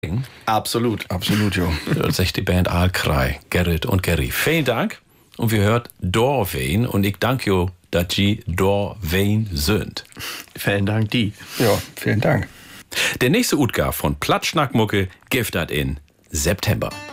Absolut. Absolut, jo. Das ist die Band Aalkrei, Gerrit und Gary. Vielen Dank. Und wir hört Dorween. Und ich danke jo, dass Sie Dorween sind. Vielen Dank, die. Ja, vielen Dank. Der nächste Utgab von Platschnackmucke gibt das in September.